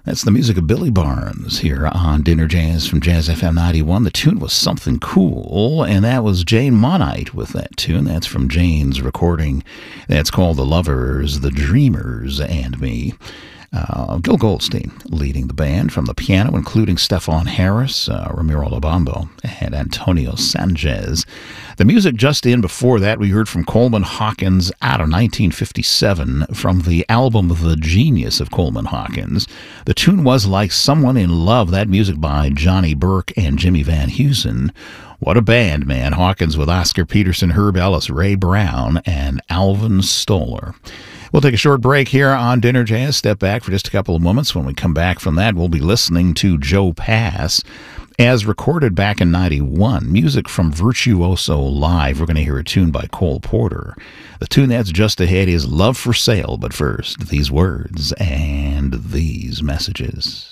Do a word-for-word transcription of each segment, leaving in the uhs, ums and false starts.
That's the music of Billy Barnes here on Dinner Jazz from Jazz F M ninety-one. The tune was Something Cool, and that was Jane Monite with that tune. That's from Jane's recording. That's called The Lovers, The Dreamers, and Me. Uh, Gil Goldstein leading the band from the piano, including Stefan Harris, uh, Ramiro Lobambo, and Antonio Sanchez. The music just in before that, we heard from Coleman Hawkins out of nineteen fifty-seven from the album The Genius of Coleman Hawkins. The tune was Like Someone in Love, that music by Johnny Burke and Jimmy Van Heusen. What a band, man. Hawkins with Oscar Peterson, Herb Ellis, Ray Brown, and Alvin Stoller. We'll take a short break here on Dinner Jazz. Step back for just a couple of moments. When we come back from that, we'll be listening to Joe Pass, as recorded back in ninety-one. Music from Virtuoso Live. We're going to hear a tune by Cole Porter. The tune that's just ahead is Love for Sale. But first, these words and these messages.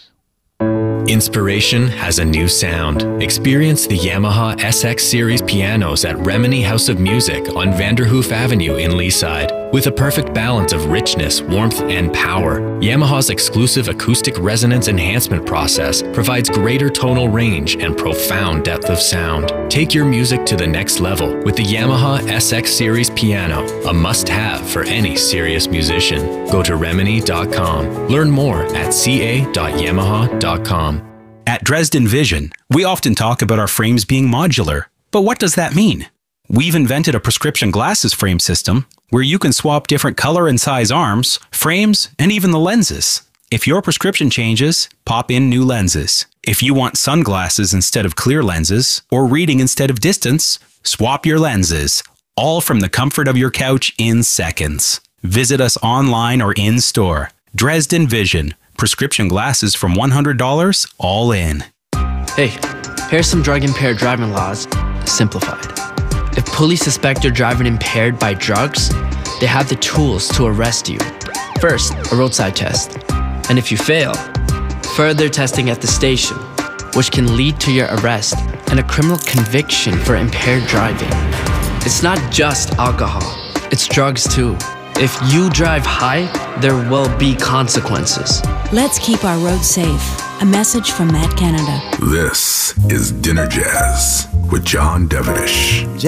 Inspiration has a new sound. Experience the Yamaha S X Series pianos at Remini House of Music on Vanderhoof Avenue in Leaside. With a perfect balance of richness, warmth, and power, Yamaha's exclusive acoustic resonance enhancement process provides greater tonal range and profound depth of sound. Take your music to the next level with the Yamaha S X Series piano, a must-have for any serious musician. Go to remini dot com. Learn more at c a dot yamaha dot com. At Dresden Vision, we often talk about our frames being modular. But what does that mean? We've invented a prescription glasses frame system where you can swap different color and size arms, frames, and even the lenses. If your prescription changes, pop in new lenses. If you want sunglasses instead of clear lenses, or reading instead of distance, swap your lenses, all from the comfort of your couch in seconds. Visit us online or in-store. Dresden Vision. Prescription glasses from one hundred dollars, all in. Hey, here's some drug-impaired driving laws, simplified. If police suspect you're driving impaired by drugs, they have the tools to arrest you. First, a roadside test. And if you fail, further testing at the station, which can lead to your arrest and a criminal conviction for impaired driving. It's not just alcohol, it's drugs too. If you drive high, there will be consequences. Let's keep our roads safe. A message from Matt Canada. This is Dinner Jazz with John Devenish.